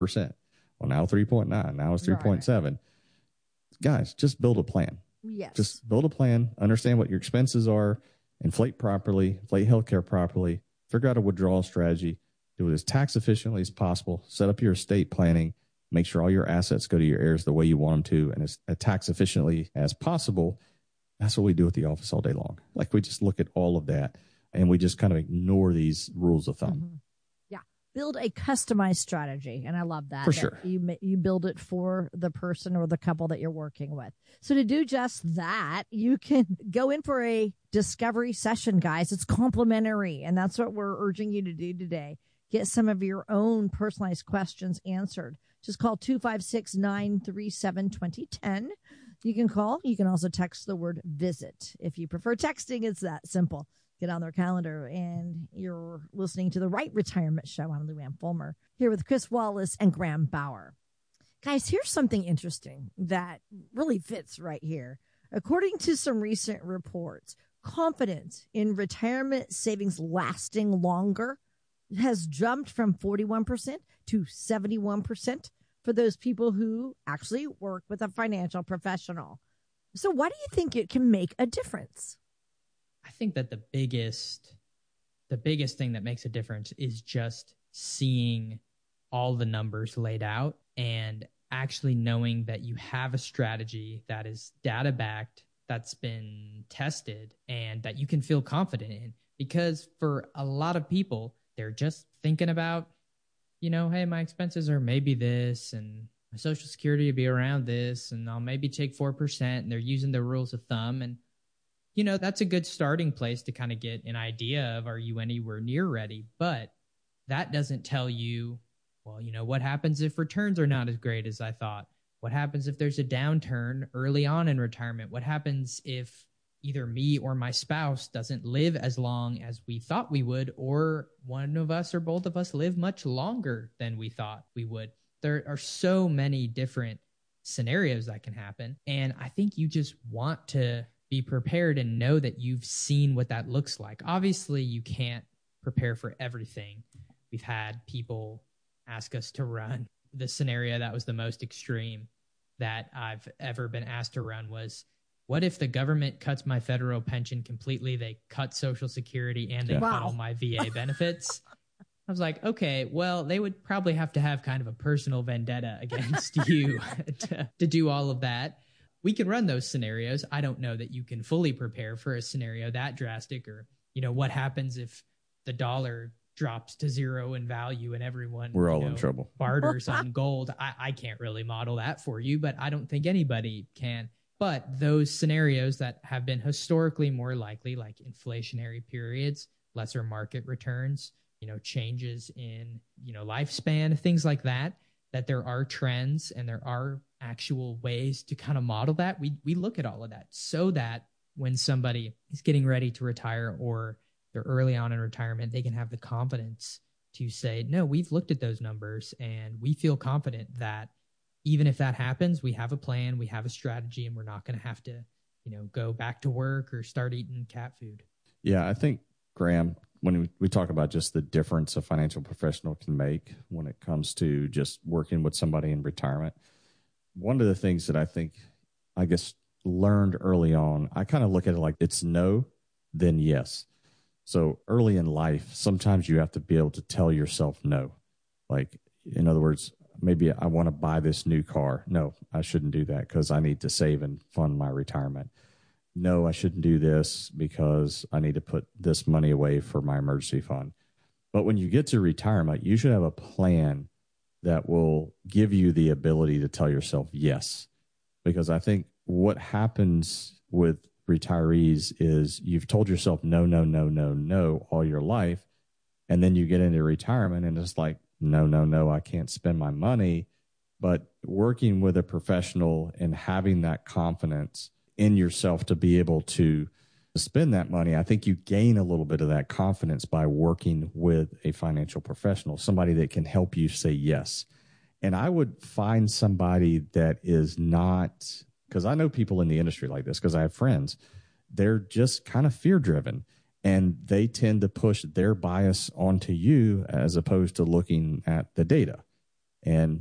Well, now 3.9, now it's 3.7. Guys, just build a plan. Yes. Just build a plan, understand what your expenses are, inflate properly, inflate healthcare properly, figure out a withdrawal strategy, do it as tax efficiently as possible, set up your estate planning, make sure all your assets go to your heirs the way you want them to, and as tax efficiently as possible. That's what we do at the office all day long. Like, we just look at all of that and we just kind of ignore these rules of thumb. Mm-hmm. Yeah. Build a customized strategy. And I love that. For sure. You build it for the person or the couple that you're working with. So to do just that, you can go in for a discovery session, guys. It's complimentary. And that's what we're urging you to do today. Get some of your own personalized questions answered. Just call 256-937-2010. You can call. You can also text the word visit. If you prefer texting, it's that simple. Get on their calendar, and you're listening to the Right Retirement Show. I'm Lou Ann Fulmer, here with Chris Wallace and Graham Bauer. Guys, here's something interesting that really fits right here. According to some recent reports, confidence in retirement savings lasting longer has jumped from 41% to 71% for those people who actually work with a financial professional. So why do you think it can make a difference? I think that the biggest thing that makes a difference is just seeing all the numbers laid out and actually knowing that you have a strategy that is data backed, that's been tested, and that you can feel confident in. Because for a lot of people, they're just thinking about, hey, my expenses are maybe this, and my Social Security will be around this, and I'll maybe take 4%, and they're using the rules of thumb. And, that's a good starting place to kind of get an idea of, are you anywhere near ready? But that doesn't tell you, well, what happens if returns are not as great as I thought? What happens if there's a downturn early on in retirement? What happens if either me or my spouse doesn't live as long as we thought we would, or one of us or both of us live much longer than we thought we would? There are so many different scenarios that can happen. And I think you just want to be prepared and know that you've seen what that looks like. Obviously, you can't prepare for everything. We've had people ask us to run. The scenario that was the most extreme that I've ever been asked to run was, what if the government cuts my federal pension completely? They cut Social Security and they cut all my VA benefits. I was like, okay, well, they would probably have to have kind of a personal vendetta against you to do all of that. We can run those scenarios. I don't know that you can fully prepare for a scenario that drastic, or, what happens if the dollar drops to zero in value and everyone we're all in trouble barters on gold. I can't really model that for you, but I don't think anybody can. But those scenarios that have been historically more likely, like inflationary periods, lesser market returns, changes in, lifespan, things like that, that there are trends and there are actual ways to kind of model that. We look at all of that so that when somebody is getting ready to retire or they're early on in retirement, they can have the confidence to say, no, we've looked at those numbers and we feel confident that even if that happens, we have a plan, we have a strategy, and we're not going to have to, go back to work or start eating cat food. Yeah, I think, Graham, when we talk about just the difference a financial professional can make when it comes to just working with somebody in retirement, one of the things that I guess, learned early on, I kind of look at it like it's no, then yes. So early in life, sometimes you have to be able to tell yourself no. Like, in other words, maybe I want to buy this new car. No, I shouldn't do that because I need to save and fund my retirement. No, I shouldn't do this because I need to put this money away for my emergency fund. But when you get to retirement, you should have a plan that will give you the ability to tell yourself yes. Because I think what happens with retirees is you've told yourself no, no, no, no, no all your life. And then you get into retirement and it's like, no, no, no, I can't spend my money. But working with a professional and having that confidence in yourself to be able to spend that money, I think you gain a little bit of that confidence by working with a financial professional, somebody that can help you say yes. And I would find somebody that is not, because I know people in the industry like this, because I have friends, they're just kind of fear driven. And they tend to push their bias onto you as opposed to looking at the data. And